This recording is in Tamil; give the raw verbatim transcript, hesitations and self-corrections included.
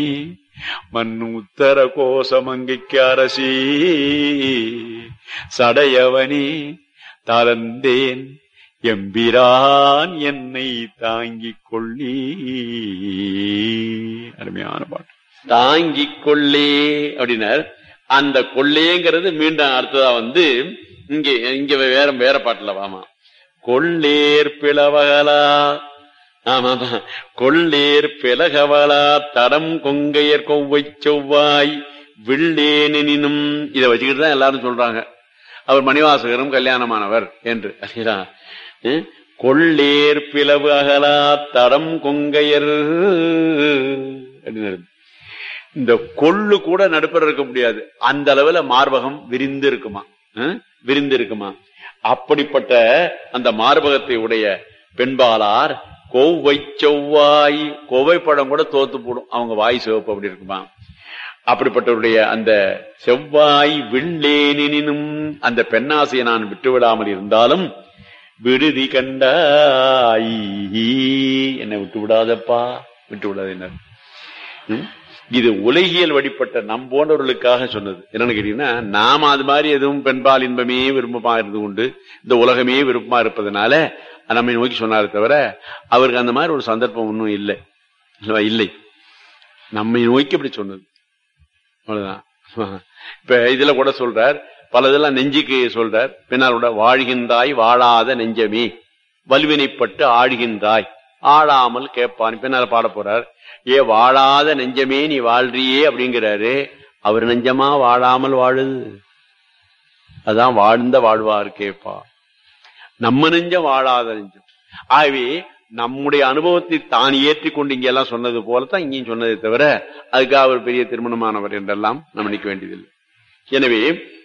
மண்ணு உத்தர கோசமங்கைக்கு அரசி சடையவனே தளர்ந்தேன் எம்பிரான் என்னை தாங்கிக் கொள்ளி. அருமையான பாட்டு. தாங்கிக் கொள்ளே அப்படின்னார். அந்த கொள்ளேங்கிறது மீண்டும் அடுத்ததா வந்து இங்க இங்க வேற வேற பாட்டுல வாமா. கொள்ளேர் பிளவகலா, ஆமா கொள்ளேர் பிளகவலா தடம் கொங்கையர் கொவ்வை செவ்வாய் வில்லேனினும். இதை வச்சுக்கிட்டு தான் எல்லாரும் சொல்றாங்க அவர் மணிவாசகரும் கல்யாணமானவர் என்று. கொள்ளேர் பிளவு அகலா தடம் கொங்கையர். இந்த கொள்ளு கூட நடுப்பர் இருக்க முடியாது, அந்த அளவுல மார்பகம் விரிந்து இருக்குமா, விரிந்து இருக்குமா. அப்படிப்பட்ட அந்த மார்பகத்தை உடைய பெண்பாளார் கோவை செவ்வாய், கோவை படம் கூட தோத்து போடும் அவங்க வாய் சிவப்பு அப்படி இருக்குமா. அப்படிப்பட்டவருடைய அந்த செவ்வாய் வில்லேனினும் அந்த பெண்ணாசையை நான் விட்டுவிடாமல் இருந்தாலும் விடுதி கண்டாய் என்னை விட்டு விடாதப்பா, விட்டு விடாத என்ன. இது உலகியல் வழிபட்ட நம் போன்றவர்களுக்காக சொன்னது. என்னன்னு கேட்டீங்கன்னா, நாம அது மாதிரி எதுவும் பெண்பால் இன்பமே விருப்பமா இருந்து கொண்டு இந்த உலகமே விருப்பமா இருப்பதனால நம்மை நோக்கி சொன்னாரே தவிர அவருக்கு அந்த மாதிரி ஒரு சந்தர்ப்பம் ஒன்றும் இல்லை இல்லை நம்மை நோக்கி அப்படி சொன்னது அவ்வளவுதான். இப்ப இதுல கூட சொல்றார், பல இதெல்லாம் நெஞ்சுக்கு சொல்றார். பின்னாரோட வாழ்கின்றாய் வாழாத நெஞ்சமே வல்வினைப்பட்டு ஆழ்கின்றாய் ஆளாமல் கேட்பான். பின்னால பாட போறார். ஏ வாழாத நெஞ்சமே நீ வாழ்றியே அப்படிங்கிறாரு. அவர் நெஞ்சமா வாழாமல் வாழுது, அதான் வாழ்ந்த வாழ்வார் கேப்பா. நம்ம நெஞ்சம் வாழாத நெஞ்சம். ஆகவே நம்முடைய அனுபவத்தை தான் ஏற்றி கொண்டு இங்க எல்லாம் சொன்னது போலத்தான் இங்கேயும் சொன்னதை தவிர அதுக்காக அவர் பெரிய திருமணமானவர் என்றெல்லாம் நம்ம நினைக்க வேண்டியதில்லை. எனவே